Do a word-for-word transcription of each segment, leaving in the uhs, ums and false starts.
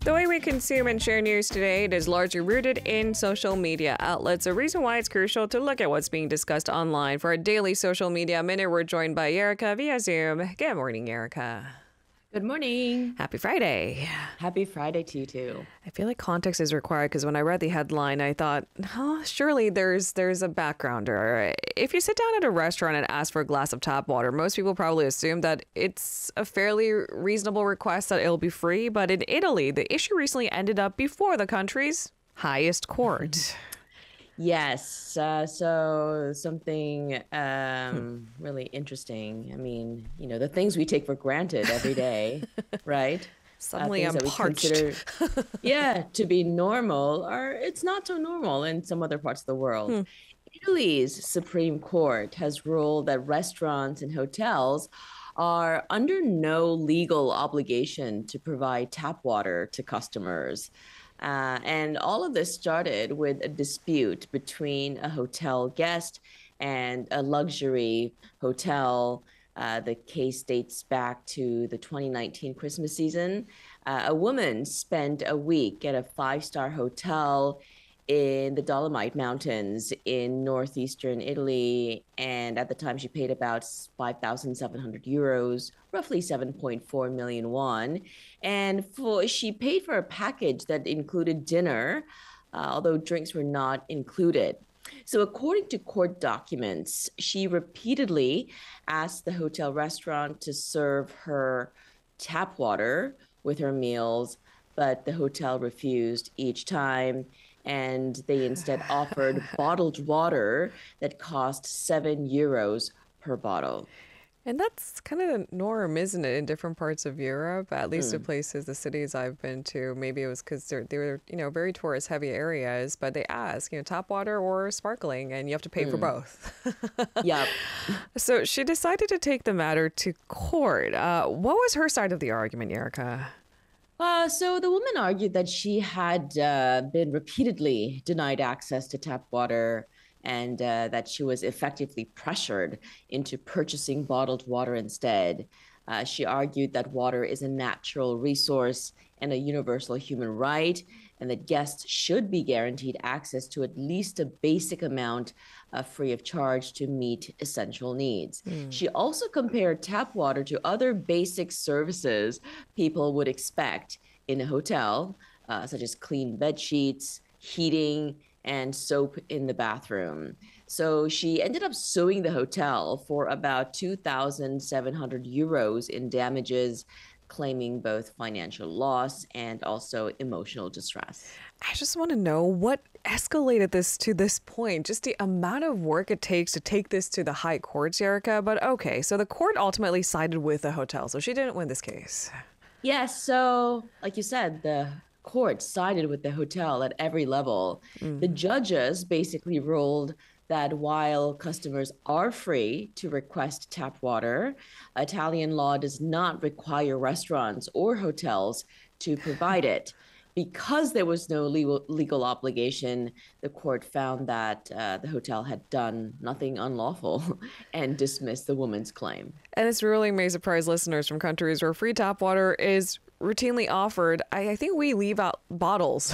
The way we consume and share news today, it is largely rooted in social media outlets. A reason why it's crucial to look at what's being discussed online. For our daily social media minute, we're joined by Erica via Zoom. Good morning, Erica. Good morning. Happy Friday. Happy Friday to you too. I feel like context is required because when I read the headline, I thought, oh, surely there's there's a backgrounder. If you sit down at a restaurant and ask for a glass of tap water, most people probably assume that it's a fairly reasonable request that it'll be free. But in Italy, the issue recently ended up before the country's highest court. Yes. Uh, so something um, hmm. really interesting. I mean, you know, the things we take for granted every day, right? Suddenly uh, I'm parched. Consider, yeah, to be normal, or it's not so normal in some other parts of the world. Hmm. Italy's Supreme Court has ruled that restaurants and hotels are under no legal obligation to provide tap water to customers. Uh, and all of this started with a dispute between a hotel guest and a luxury hotel. Uh, the case dates back to the twenty nineteen Christmas season. Uh, a woman spent a week at a five-star hotel in the Dolomite Mountains in northeastern Italy. And at the time, she paid about five thousand seven hundred euros, roughly seven point four million won. And for, she paid for a package that included dinner, uh, although drinks were not included. So according to court documents, she repeatedly asked the hotel restaurant to serve her tap water with her meals, but the hotel refused each time. And they instead offered bottled water that cost seven euros per bottle. And that's kind of the norm, isn't it, in different parts of Europe, at least mm. the places, the cities I've been to. Maybe it was because they're, they were, you know, very tourist-heavy areas, but they ask, you know, tap water or sparkling, and you have to pay mm. for both. Yep. So she decided to take the matter to court. Uh, what was her side of the argument, Erica? Uh, so the woman argued that she had uh, been repeatedly denied access to tap water and uh, that she was effectively pressured into purchasing bottled water instead. Uh, she argued that water is a natural resource and a universal human right, and that guests should be guaranteed access to at least a basic amount uh, free of charge to meet essential needs. Mm. She also compared tap water to other basic services people would expect in a hotel, uh, such as clean bed sheets, heating, and soap in the bathroom. So she ended up suing the hotel for about two thousand seven hundred euros in damages, claiming both financial loss and also emotional distress. I just want to know what escalated this to this point, just the amount of work it takes to take this to the high courts, Erica. But okay, so the court ultimately sided with the hotel, so she didn't win this case. Yes, so like you said, the court sided with the hotel at every level. Mm. The judges basically ruled that while customers are free to request tap water, Italian law does not require restaurants or hotels to provide it. Because there was no legal, legal obligation, the court found that uh, the hotel had done nothing unlawful and dismissed the woman's claim. And this really may surprise listeners from countries where free tap water is routinely offered. I, I think we leave out bottles.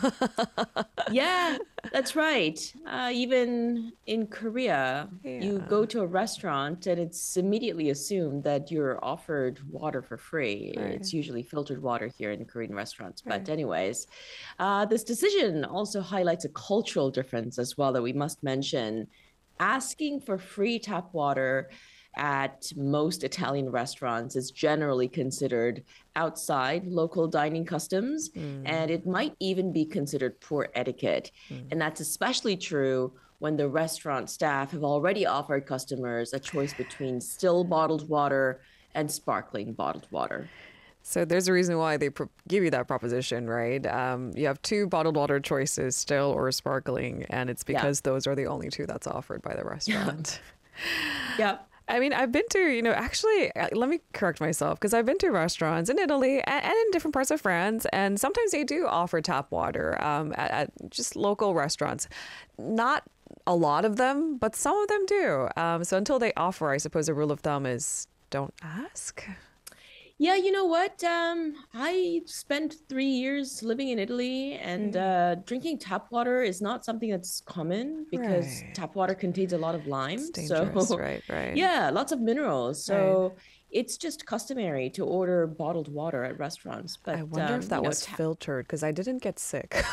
Yeah, that's right. Uh, even in Korea, yeah. you go to a restaurant and it's immediately assumed that you're offered water for free. Right. It's usually filtered water here in Korean restaurants. But right. anyways, uh, this decision also highlights a cultural difference as well that we must mention. Asking for free tap water at most Italian restaurants is generally considered outside local dining customs, mm. and it might even be considered poor etiquette. Mm. And that's especially true when the restaurant staff have already offered customers a choice between still bottled water and sparkling bottled water. So there's a reason why they pro- give you that proposition, right? Um, you have two bottled water choices, still or sparkling, and it's because yeah. those are the only two that's offered by the restaurant. Yep. I mean, I've been to, you know, actually, let me correct myself, because I've been to restaurants in Italy and, and in different parts of France, and sometimes they do offer tap water um, at, at just local restaurants. Not a lot of them, but some of them do. Um, so until they offer, I suppose a rule of thumb is don't ask. Yeah, you know what? Um, I spent three years living in Italy, and Mm. uh, drinking tap water is not something that's common because Right. tap water contains a lot of It's lime. dangerous. So, Right, right, yeah, lots of minerals. right. So it's just customary to order bottled water at restaurants. I But wonder if um, you that know, was tap filtered because I didn't get sick.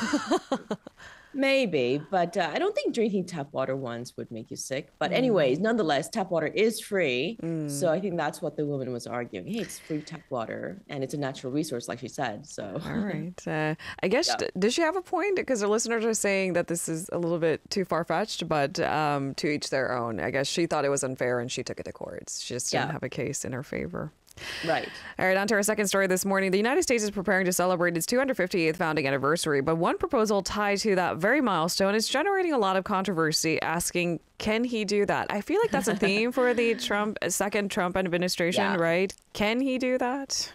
maybe, but uh, I don't think drinking tap water once would make you sick. But anyways, Mm. nonetheless, tap water is free. So Mm. I think that's what the woman was arguing. Hey, it's free tap water and it's a natural resource, like she said. So All right. Uh, I guess, yeah. d- does she have a point? Because her listeners are saying that this is a little bit too far fetched, but um, to each their own. I guess she thought it was unfair and she took it to courts. She just didn't Yeah, have a case in her favor. right. All right, on to our second story this morning. The United States is preparing to celebrate its two hundred fifty-eighth founding anniversary, but one proposal tied to that very milestone is generating a lot of controversy, asking, can he do that? I feel like that's a theme for the Trump second Trump administration, Yeah. right? Can he do that?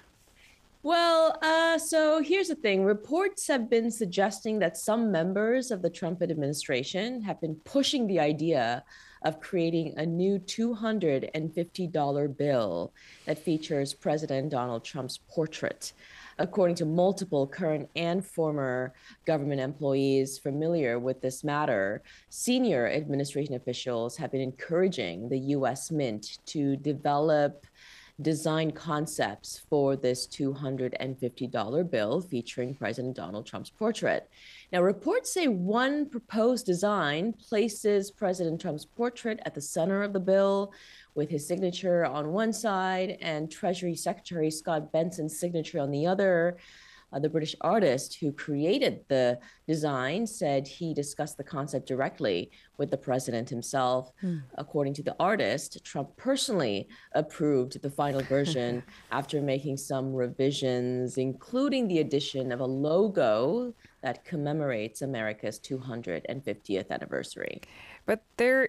Well, uh, so here's the thing. Reports have been suggesting that some members of the Trump administration have been pushing the idea of creating a new two hundred fifty dollars bill that features President Donald Trump's portrait. According to multiple current and former government employees familiar with this matter, senior administration officials have been encouraging the U S Mint to develop design concepts for this two hundred fifty dollars bill featuring President Donald Trump's portrait. Now, reports say one proposed design places President Trump's portrait at the center of the bill with his signature on one side and Treasury Secretary Scott Benson's signature on the other. Uh, the British artist who created the design said he discussed the concept directly with the president himself. Hmm. According to the artist, Trump personally approved the final version after making some revisions, including the addition of a logo that commemorates America's two hundred fiftieth anniversary. But there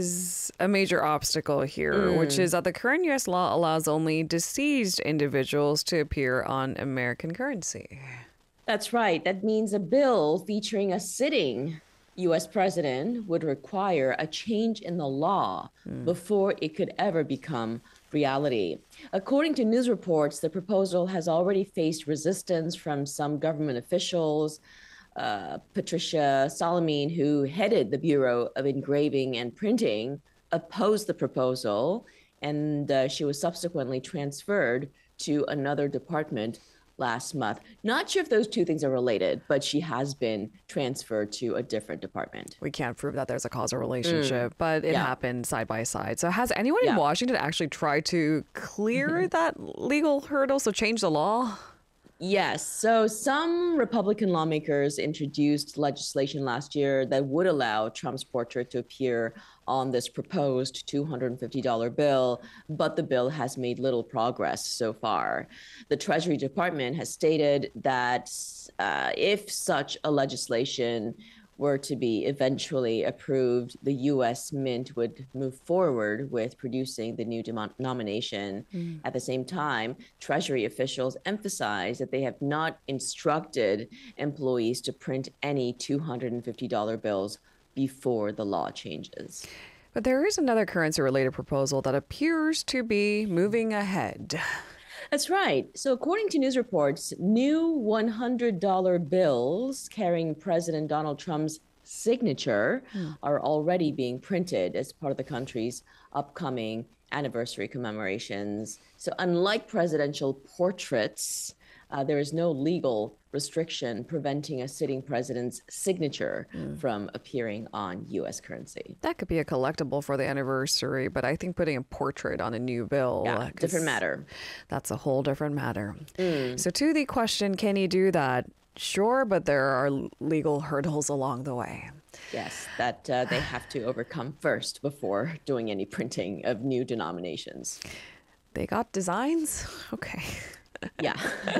is a major obstacle here, which is Mm. that the current U S law allows only deceased individuals to appear on American currency. That's right. That means a bill featuring a sitting U S president would require a change in the law Mm. before it could ever become reality. According to news reports, the proposal has already faced resistance from some government officials. Uh, Patricia Salamine, who headed the Bureau of Engraving and Printing, opposed the proposal, and uh, she was subsequently transferred to another department last month. Not sure if those two things are related, but she has been transferred to a different department. We can't prove that there's a causal relationship, but it Yeah. happened side by side. So has anyone in Yeah. Washington actually tried to clear that legal hurdle, so change the law? Yes. So some Republican lawmakers introduced legislation last year that would allow Trump's portrait to appear on this proposed two hundred fifty dollars bill, but the bill has made little progress so far. The Treasury Department has stated that uh, if such a legislation were to be eventually approved, the U S Mint would move forward with producing the new denomination. Mm. At the same time, Treasury officials emphasize that they have not instructed employees to print any two hundred fifty dollars bills before the law changes. But there is another currency-related proposal that appears to be moving ahead. That's right. So according to news reports, new one hundred dollars bills carrying President Donald Trump's signature mm. are already being printed as part of the country's upcoming anniversary commemorations. So unlike presidential portraits, uh, there is no legal restriction preventing a sitting president's signature mm. from appearing on U S currency. That could be a collectible for the anniversary, but I think putting a portrait on a new bill, yeah, different matter. That's a whole different matter. Mm. So to the question, can you do that? Sure, but there are legal hurdles along the way. Yes, that uh, they have to overcome first before doing any printing of new denominations. They got designs? Okay. Yeah.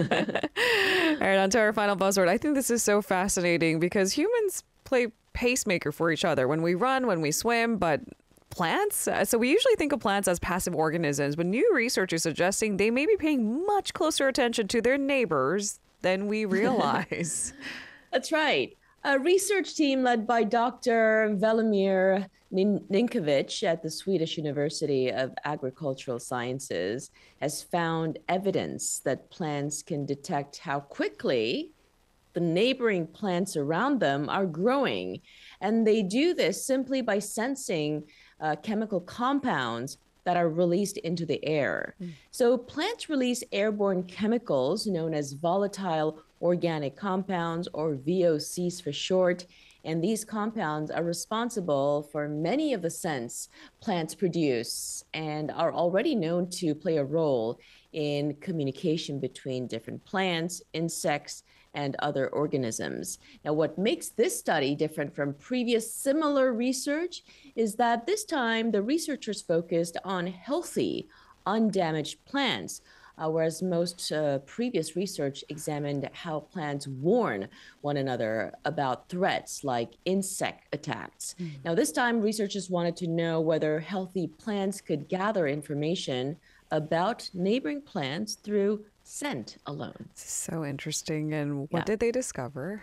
All right, on to our final buzzword. I think this is so fascinating because humans play pacemaker for each other when we run, when we swim, but plants? So we usually think of plants as passive organisms, but new research is suggesting they may be paying much closer attention to their neighbors than we realize. That's right. A research team led by Doctor Velimir Nin- Ninkovic at the Swedish University of Agricultural Sciences has found evidence that plants can detect how quickly the neighboring plants around them are growing. And they do this simply by sensing uh, chemical compounds that are released into the air. Mm. So plants release airborne chemicals known as volatile organic compounds, or V O Cs for short. And these compounds are responsible for many of the scents plants produce and are already known to play a role in communication between different plants, insects, and other organisms. Now, what makes this study different from previous similar research is that this time the researchers focused on healthy, undamaged plants, uh, whereas most uh, previous research examined how plants warn one another about threats like insect attacks. Mm. Now, this time researchers wanted to know whether healthy plants could gather information about neighboring plants through scent alone. So interesting. And what yeah. did they discover?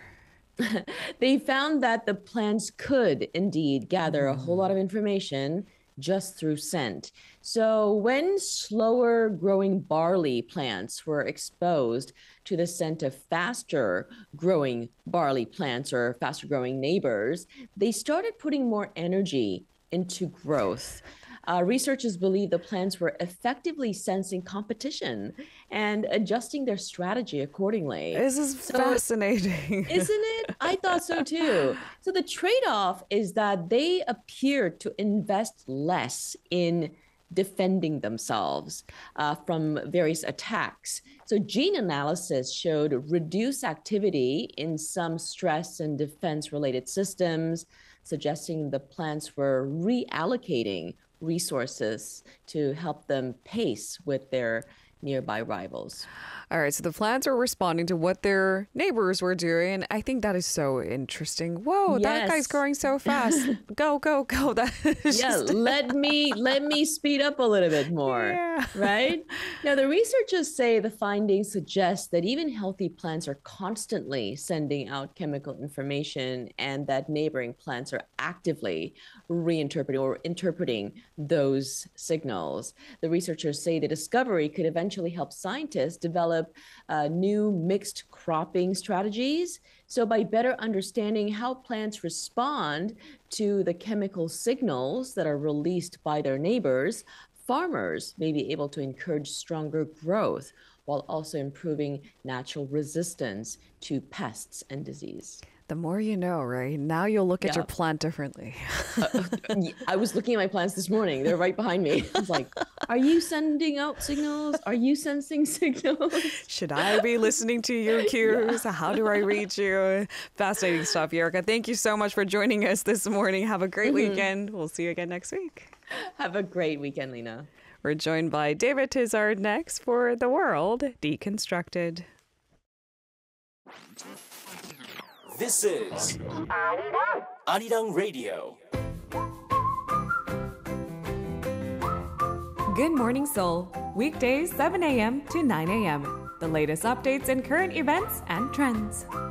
They found that the plants could indeed gather mm. a whole lot of information just through scent. So when slower growing barley plants were exposed to the scent of faster growing barley plants or faster growing neighbors, they started putting more energy into growth. Uh, researchers believe the plants were effectively sensing competition and adjusting their strategy accordingly. This is so, fascinating. Isn't it? I thought so too. So the trade-off is that they appear to invest less in defending themselves uh, from various attacks. So gene analysis showed reduced activity in some stress and defense-related systems, suggesting the plants were reallocating resources to help them pace with their nearby rivals. All right, so the plants are responding to what their neighbors were doing, and I think that is so interesting. Whoa, yes. That guy's growing so fast. Go, go, go. That is yeah, just... let me let me speed up a little bit more. Yeah. Right? Now, the researchers say the findings suggest that even healthy plants are constantly sending out chemical information and that neighboring plants are actively reinterpreting or interpreting those signals. The researchers say the discovery could eventually help scientists develop Uh, new mixed cropping strategies. So by better understanding how plants respond to the chemical signals that are released by their neighbors, farmers may be able to encourage stronger growth while also improving natural resistance to pests and disease. The more you know, right? Now you'll look at yeah. your plant differently. uh, I was looking at my plants this morning. They're right behind me. I was like, are you sending out signals? Are you sensing signals? Should I be listening to your cues? Yeah. How do I reach you? Fascinating stuff, Erica. Thank you so much for joining us this morning. Have a great mm-hmm. weekend. We'll see you again next week. Have a great weekend, Lena. We're joined by David Tizard next for The World Deconstructed. This is Arirang Radio. Good Morning Seoul, weekdays seven a.m. to nine a.m. The latest updates and current events and trends.